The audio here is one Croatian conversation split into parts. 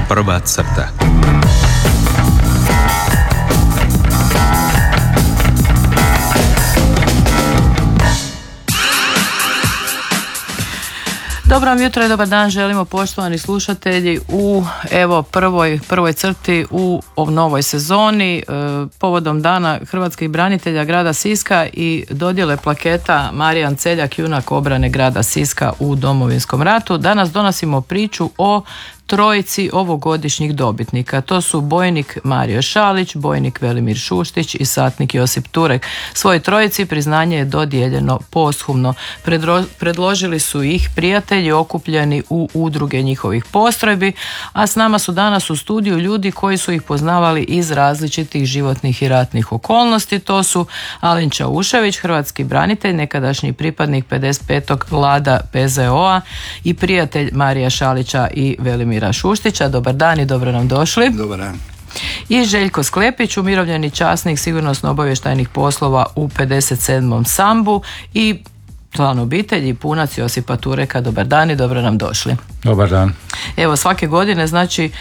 Prva crta. Dobro vam jutro i dobar dan želimo poštovani slušatelji u prvoj crti u novoj sezoni povodom Dana hrvatskih branitelja grada Siska i dodjele plaketa Marijan Celjak, junak obrane grada Siska u Domovinskom ratu. Danas donosimo priču o trojici ovogodišnjih dobitnika. To su bojnik Mario Šalić, bojnik Velimir Šuštić i satnik Josip Turek. Svoj trojici priznanje je dodijeljeno posthumno. Predložili su ih prijatelji okupljeni u udruge njihovih postrojbi, a s nama su danas u studiju ljudi koji su ih poznavali iz različitih životnih i ratnih okolnosti. To su Alen Čaušević, hrvatski branitelj, nekadašnji pripadnik 55. Lada PZO-a i prijatelj Marija Šalića i Velimira Šuštića. Dobar dan i dobro nam došli. Dobar dan. I Željko Sklepić, umirovljeni časnik sigurnosno-obavještajnih poslova u 57. Sambu i član obitelji, punac Josipa Tureka. Dobar dan i dobro nam došli. Dobar dan. Evo, svake godine znači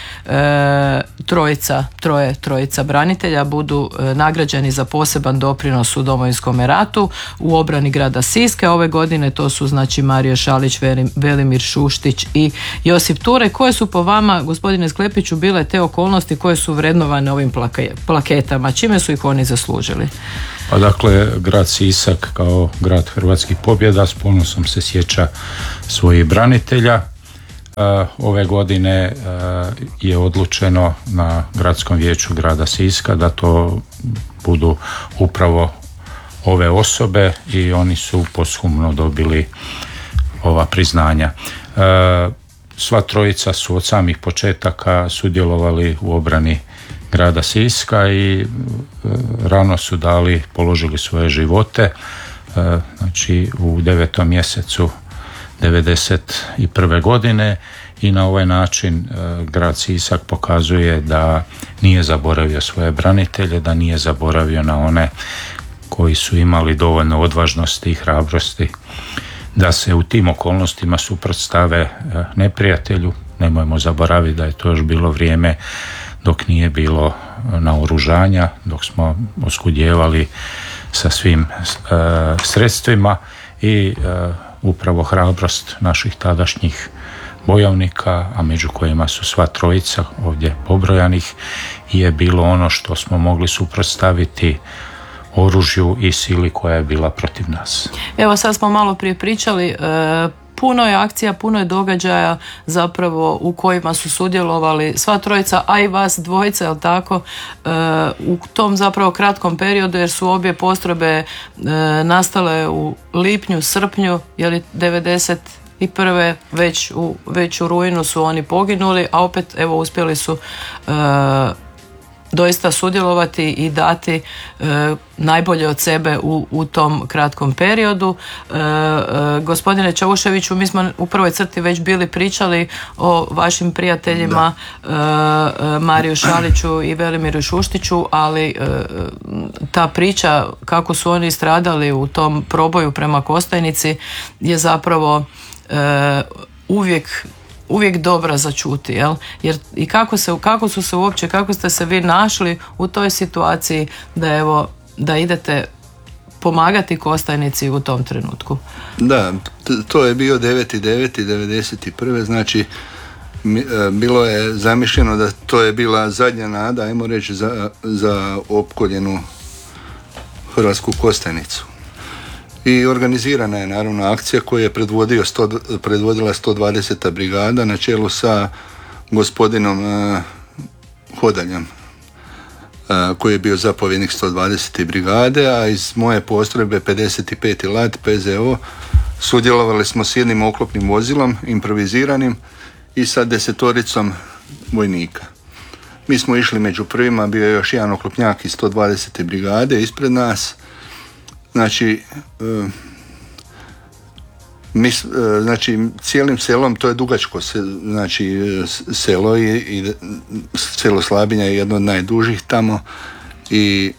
trojica branitelja budu nagrađeni za poseban doprinos u Domovinskom ratu u obrani grada Siske. Ove godine to su znači Mario Šalić, Velimir Šuštić i Josip Turek. Koje su po vama, gospodine Sklepiću, bile te okolnosti koje su vrednovane ovim plaketama? Čime su ih oni zaslužili? Pa dakle, grad Sisak kao grad hrvatskih pobjeda s ponosom se sjeća svojih branitelja. Ove godine je odlučeno na gradskom vijeću grada Siska da to budu upravo ove osobe i oni su posthumno dobili ova priznanja. Sva trojica su od samih početaka sudjelovali u obrani grada Siska i rano su položili svoje živote. Znači u 9. mjesecu 1991. godine i na ovaj način grad Sisak pokazuje da nije zaboravio svoje branitelje, da nije zaboravio na one koji su imali dovoljno odvažnosti i hrabrosti da se u tim okolnostima suprotstave neprijatelju. Nemojmo zaboraviti da je to još bilo vrijeme dok nije bilo naoružanja, dok smo oskudjevali sa svim sredstvima i upravo hrabrost naših tadašnjih bojovnika, a među kojima su sva trojica ovdje pobrojanih, je bilo ono što smo mogli suprotstaviti oružju i sili koja je bila protiv nas. Evo, sad smo malo prije pričali, puno je akcija, puno je događaja zapravo u kojima su sudjelovali sva trojica, a i vas dvojica, jel tako, u tom zapravo kratkom periodu, jer su obje postrojbe nastale u lipnju, srpnju, je li 91. već u rujnu su oni poginuli, a opet evo uspjeli su doista sudjelovati i dati najbolje od sebe u tom kratkom periodu. Gospodine Čauševiću, mi smo u prvoj crti već bili pričali o vašim prijateljima Mariju Šaliću i Velimiru Šuštiću, ali ta priča kako su oni stradali u tom proboju prema Kostajnici je zapravo uvijek dobra za čuti, jel? Jer i kako ste se vi našli u toj situaciji da idete pomagati Kostajnici u tom trenutku? Da, to je bio 9.9.1991. Znači bilo je zamišljeno da to je bila zadnja nada, ajmo reći, za opkoljenu Hrvatsku Kostajnicu. I organizirana je naravno akcija koju je predvodila 120. brigada na čelu sa gospodinom Hodaljem, koji je bio zapovjednik 120. brigade, a iz moje postrojbe 55. Lad PZO sudjelovali smo s jednim oklopnim vozilom, improviziranim, i sa 10 vojnika. Mi smo išli među prvima, bio je još jedan oklopnjak iz 120. brigade ispred nas. Znači, znači cijelim selom, to je dugačko selo i selo Slabinja je jedno od najdužih tamo i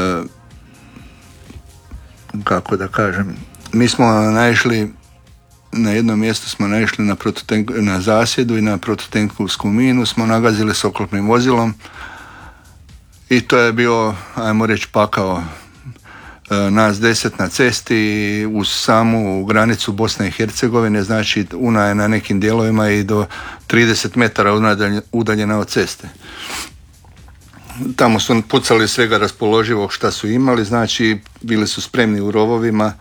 kako da kažem, mi smo naišli na jednom mjestu smo naišli na zasjedu i na protutenkovsku minu smo nagazili s oklopnim vozilom i to je bio, ajmo reći, pakao. Nas 10 na cesti uz samu granicu Bosne i Hercegovine, znači Una je na nekim dijelovima i do 30 metara udaljena od ceste. Tamo su pucali svega raspoloživog šta su imali, znači bili su spremni u rovovima.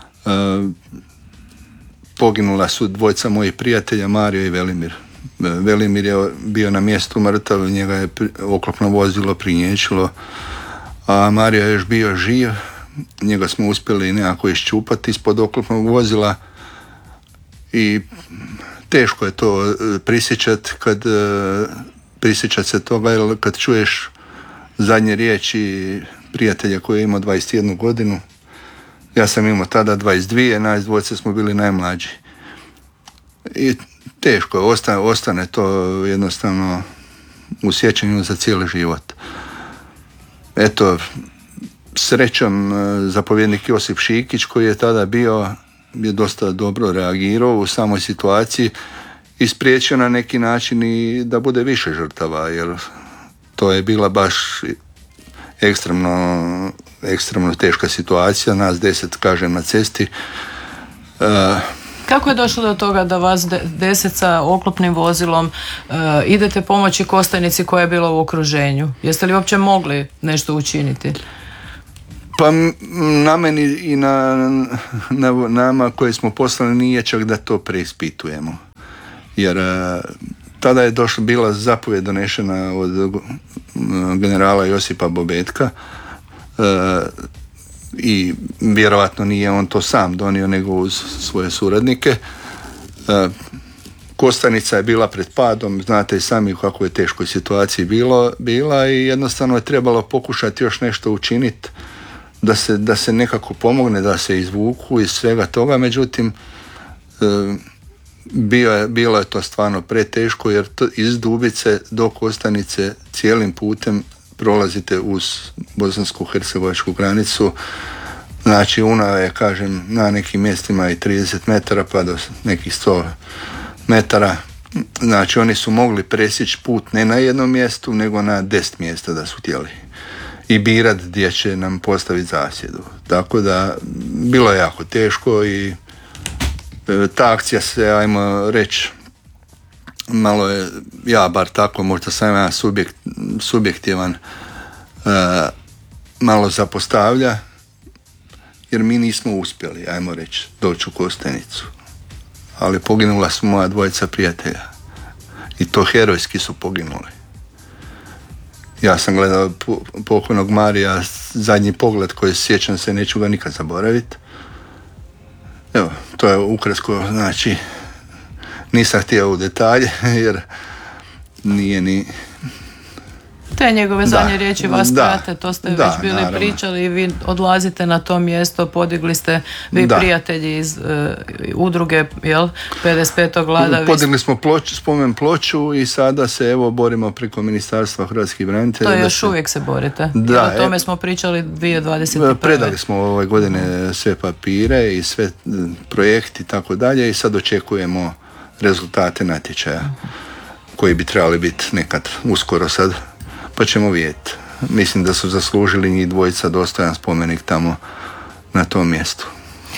Poginula su dvojca mojih prijatelja, Mario i Velimir. Velimir je bio na mjestu mrtav, njega je oklopno vozilo prinječilo, a Mario je još bio živ. Njega smo uspjeli nekako iščupati ispod oklopnog vozila i teško je to prisjećat se toga, jer kad čuješ zadnje riječi prijatelja koji je imao 21 godinu, ja sam imao tada 22, nas dvojice smo bili najmlađi. I teško je, ostane to jednostavno u sjećanju za cijeli život. Eto, srećom zapovjednik Josip Šikić, koji je tada bio, je dosta dobro reagirao u samoj situaciji i spriječio na neki način i da bude žrtava, jer to je bila baš ekstremno teška situacija, nas 10, kažem, na cesti. Kako je došlo do toga da vas 10 sa oklopnim vozilom idete pomoći Kostajnici koja je bila u okruženju? Jeste li uopće mogli nešto učiniti? Pa na meni i na nama koji smo poslali nije čak da to preispitujemo. Jer tada je bila zapovjed donešena od generala Josipa Bobetka i vjerojatno nije on to sam donio nego uz svoje suradnike. Kostajnica je bila pred padom, znate i sami u kakvoj teškoj situaciji bila i jednostavno je trebalo pokušati još nešto učiniti da se nekako pomogne, da se izvuku iz svega toga, međutim bilo je to stvarno preteško, jer iz Dubice do Kostajnice cijelim putem prolazite uz bosansko-hercegovačku granicu. Znači Una je, kažem, na nekim mjestima i 30 metara pa do nekih 100 metara. Znači oni su mogli presjeći put ne na jednom mjestu nego na 10 mjesta da su htjeli i birat gdje će nam postaviti zasjedu. Tako da bilo je jako teško i ta akcija se, ajmo reći, malo je, ja bar tako, možda sam ja subjektivan, malo zapostavlja, jer mi nismo uspjeli, ajmo reći, doći u Kostajnicu. Ali poginula su moja dvojica prijatelja i to herojski su poginuli. Ja sam gledao pokojnog Marija, zadnji pogled koji sjećam se, neću ga nikad zaboraviti. Evo, to je ukratko, znači, nisam htio u detalje, jer nije ni... Te njegove zadnje riječi vas prate, to ste već bili naravno pričali i vi odlazite na to mjesto, podigli ste vi prijatelji iz udruge, jel, 55. Glada. Podigli smo spomen ploču i sada se evo borimo preko Ministarstva hrvatskih branitelja. To je još uvijek se borite. Da, o tome smo pričali 2021. Predali smo ove godine sve papire i sve projekti i tako dalje i sad očekujemo rezultate natječaja koji bi trebali biti nekad uskoro sad. Pa ćemo vidjeti. Mislim da su zaslužili njih dvojica dostojan spomenik tamo na tom mjestu.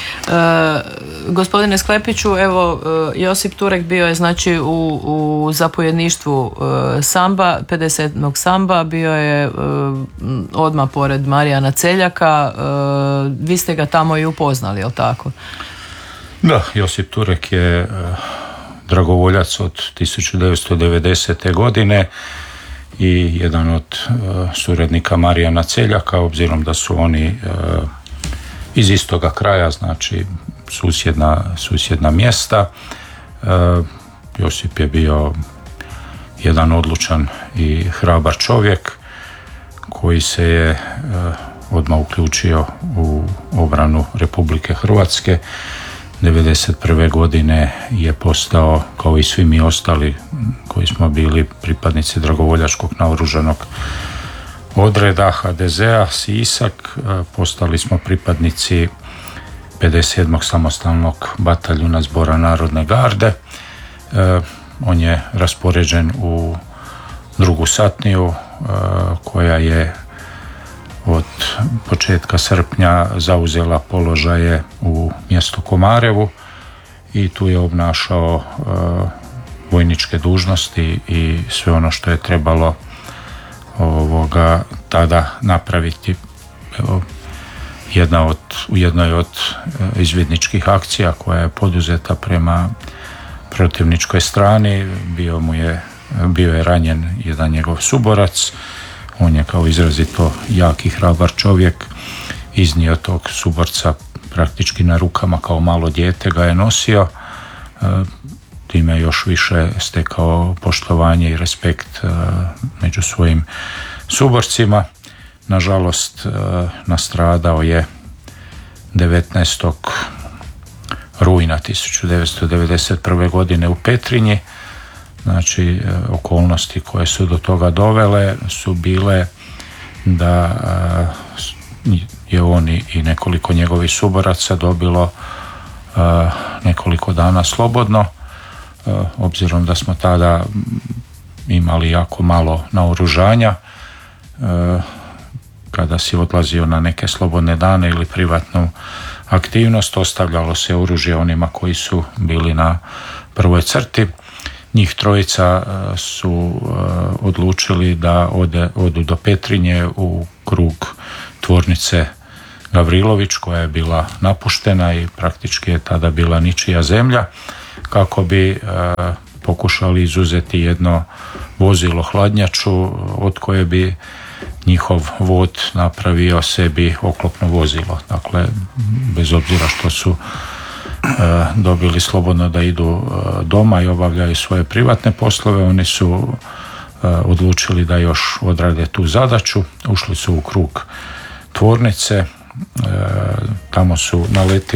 Gospodine Sklepiću, evo Josip Turek bio je znači u zapovjedništvu Samba, 50. Samba, bio je odmah pored Marijana Celjaka. Vi ste ga tamo i upoznali, jel tako? Da, Josip Turek je dragovoljac od 1990. godine i jedan od suradnika Marijana Celjaka, obzirom da su oni iz istoga kraja, znači susjedna mjesta. Josip je bio jedan odlučan i hrabar čovjek koji se je odmah uključio u obranu Republike Hrvatske. 1991. godine je postao, kao i svi mi ostali koji smo bili pripadnici dragovoljačkog naoružanog odreda HDZ-a Sisak, postali smo pripadnici 57. samostalnog bataljuna Zbora Narodne garde. On je raspoređen u drugu satniju koja je od početka srpnja zauzela položaje u mjestu Komarevu i tu je obnašao vojničke dužnosti i sve ono što je trebalo tada napraviti. U jednoj od izvidničkih akcija koja je poduzeta prema protivničkoj strani bio je ranjen jedan njegov suborac. On je kao izrazito jak i hrabar čovjek iznio tog suborca praktički na rukama, kao malo dijete ga je nosio, time još više stekao poštovanje i respekt među svojim suborcima. Nažalost, nastradao je 19. rujna 1991. godine u Petrinji. Znači, okolnosti koje su do toga dovele su bile da je on i nekoliko njegovih suboraca dobilo nekoliko dana slobodno, obzirom da smo tada imali jako malo naoružanja. Kada si odlazio na neke slobodne dane ili privatnu aktivnost, ostavljalo se oružje onima koji su bili na prvoj crti. Njih trojica su odlučili da odu do Petrinje u krug tvornice Gavrilović, koja je bila napuštena i praktički je tada bila ničija zemlja, kako bi pokušali izuzeti jedno vozilo hladnjaču od koje bi njihov vod napravio sebi oklopno vozilo. Dakle, bez obzira što su dobili slobodno da idu doma i obavljaju svoje privatne poslove, oni su odlučili da još odrade tu zadaću. Ušli su u krug tvornice, tamo su naletili